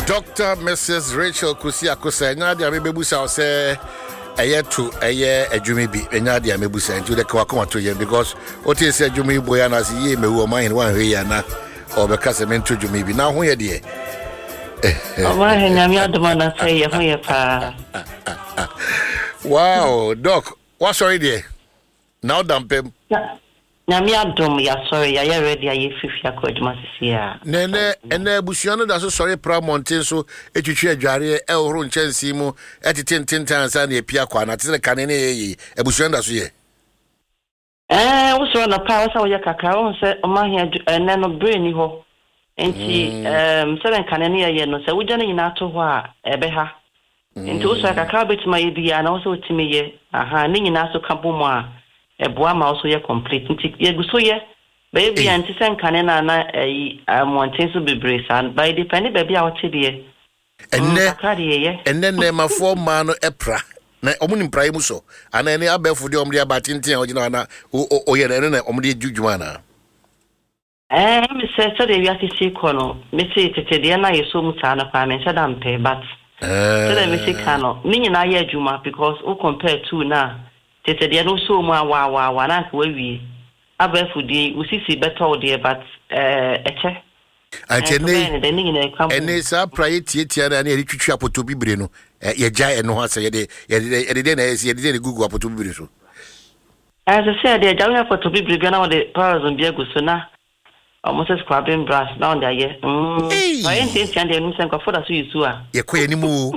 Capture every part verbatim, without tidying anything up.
Doctor Missus Rachel Kusi Akosa nya dia mebusa o se eye to eye adwumi bi nya dia mebusa nti de kwa koma to yen because o te se adwumi boya na se ye mewu man wan hwe ya na o be kase men to adwumi bi na ho ye de o ma he nya mi adoma na se ye ho ye pa. Wow, doc, what's sorry there? Now dampem. Na mi adom ya sorry ya ye ready ya fifi akoduma sisi ya. Nene ene busuano da so sorry pra mountain so etwetwe adware e horo nchansi mu etitententan sa na epia kwa na tene kane ne ye ebusuano da so ye. Eh wo so na pa wo sa wo ye kakra wo se o ma hia ene no brain ni ho. Enti em se den kane ne ye no se wo gya ne nyina to ho a ebe ha. Enti wo so kakra betima ye bia na wo so otimi ye aha ne nyina so ka bomo a eboa ma also ye complete nti ye guso ye baby anti sen kane na na eh amonten so bebre san by depend baby a wote de enne enne ne ma fo ma no epra na omu ni mprai mu so ana ene abefo de omde abatintin a ogina na o ye ne ne omde djudjuma na eh me se so de wi asisi ko no me se tete de na ye so mu sa na kwa me se da mpe but eh so de me se kano ni nyina ye adwuma because o compare to na tete de no so mu awa awa awa na ka wi abefu de usisi beto de but eh eche antene ene sa praye tietia na ye twitwi apoto bibire no ye gya eno ha se ye de ye de na ye de de gugu apoto bibire so as I said de gya apoto bibire bi na wo de parazon bi aguso na almost scrubbing brush now there ye mm I ain't saying they no sen ko for da so yisu a ye ko ye ni mu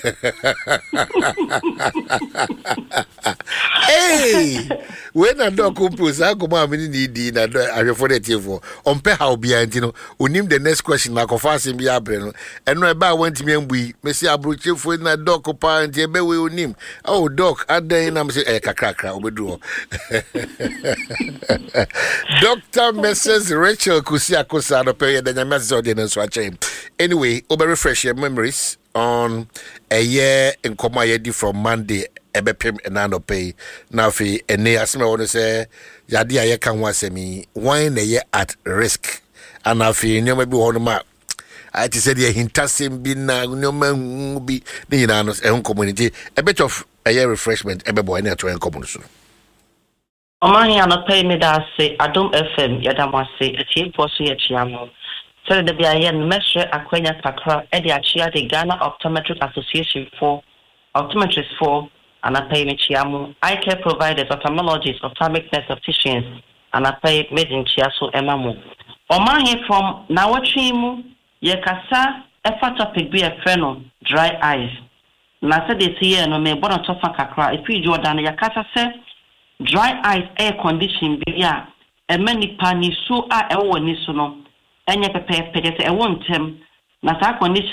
hey when a dog compose I go ma me ni di na do ahwefo de tiefo ompe how bia nti no onim the next question na ko fa asem bia abre no eno e ba wanti me mbui me si abrochefo na dog pa nti e be we onim oh dog adan na me se eh kakrakra obedu Doctor Missus Rachel Kusi Akosa no pay the nyamase so de nso ache anyway over refresh your memories on a year in coma ye from Monday ebepem enano pay na fi ene asema won say yade aye kan ho asemi wine ye at risk and afi nyoma bi hono ma I ti said ye hintasem bi na nyoma bi ne nyina no e community a bit of a year refreshment ebebo ene to en community so Omani ana pay me da say Adom F M yadama say atie poso ye chiamo so the bia ye mesre akwanya kakra e de achia the Ghana Optometric Association for optometrists for ana pay me chiamo eye care providers ophthalmologists ophthalmic nurse opticians ana pay made in chiaso emamo Omani from nawatwimu ye kasa e fa topic bi e fe no dry eyes na se de tie no me bono tofa kakra e fi Jordan ya kasa se dry eyes air condition bia e many pani so a e wo ni so no enye pepe pepe se e wo ntem na sa condition